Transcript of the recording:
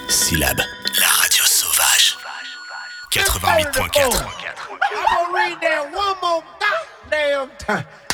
Syllab, la radio sauvage. 88.4. I'm gonna read that one more goddamn time.